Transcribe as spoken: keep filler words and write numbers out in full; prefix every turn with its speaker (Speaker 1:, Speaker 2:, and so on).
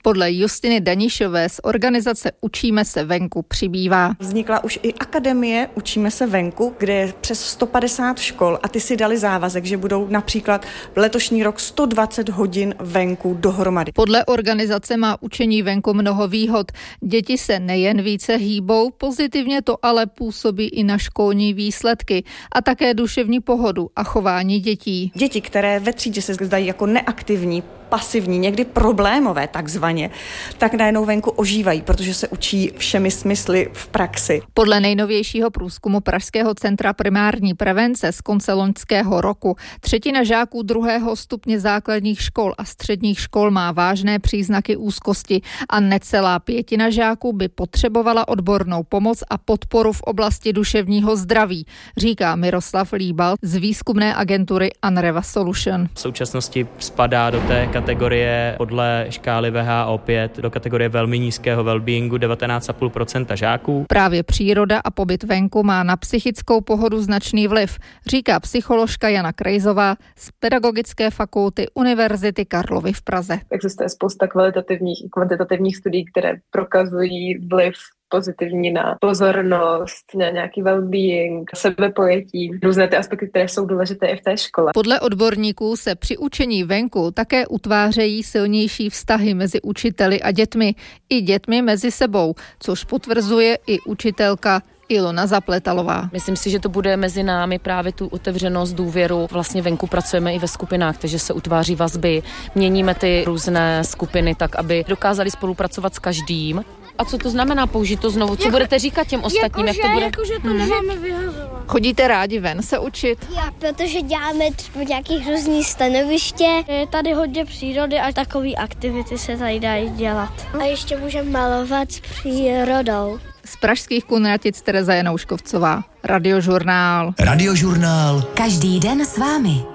Speaker 1: Podle Justiny Danišové z organizace Učíme se venku přibývá.
Speaker 2: Vznikla už i akademie Učíme se venku, kde je přes sto padesát škol a ty si dali závazek, že budou například v letošní rok sto dvacet hodin venku dohromady.
Speaker 1: Podle organizace má učení venku mnoho výhod. Děti se nejen více hýbou, pozitivně to ale působí i na školní výsledky a také duševní pohodu a chování dětí.
Speaker 2: Děti, které ve třídě se zdají jako neaktivní, pasivní, někdy problémové takzvaně, tak najednou venku ožívají, protože se učí všemi smysly v praxi.
Speaker 1: Podle nejnovějšího průzkumu Pražského centra primární prevence z konce loňského roku třetina žáků druhého stupně základních škol a středních škol má vážné příznaky úzkosti a necelá pětina žáků by potřebovala odbornou pomoc a podporu v oblasti duševního zdraví, říká Miroslav Líbal z výzkumné agentury Anreva Solution.
Speaker 3: V současnosti spadá do té kategorie podle škály V H O pět do kategorie velmi nízkého wellbeingu devatenáct celá pět procenta žáků.
Speaker 1: Právě příroda a pobyt venku má na psychickou pohodu značný vliv, říká psycholožka Jana Krejzová z Pedagogické fakulty Univerzity Karlovy v Praze.
Speaker 4: Existuje spousta kvalitativních i kvantitativních studií, které prokazují vliv pozitivní na pozornost, na nějaký well-being, sebepojetí, různé ty aspekty, které jsou důležité i v té škole.
Speaker 1: Podle odborníků se při učení venku také utvářejí silnější vztahy mezi učiteli a dětmi, i dětmi mezi sebou, což potvrzuje i učitelka Ilona Zapletalová.
Speaker 5: Myslím si, že to bude mezi námi právě tu otevřenost, důvěru. Vlastně venku pracujeme i ve skupinách, takže se utváří vazby, měníme ty různé skupiny tak, aby dokázali spolupracovat s každým. A co to znamená použít to znovu? Co jako, budete říkat těm ostatním?
Speaker 6: Jako,
Speaker 5: jak to bude?
Speaker 6: Jako, že to hmm. nemáme vyhazovat.
Speaker 1: Chodíte rádi ven se učit?
Speaker 6: Já, protože děláme třeba nějakých různých stanoviště. Je tady hodně přírody a takové aktivity se tady dají dělat. A ještě můžeme malovat s přírodou.
Speaker 1: Z pražských Kunratic Tereza Janouškovcová. Radiožurnál.
Speaker 7: Radiožurnál. Každý den s vámi.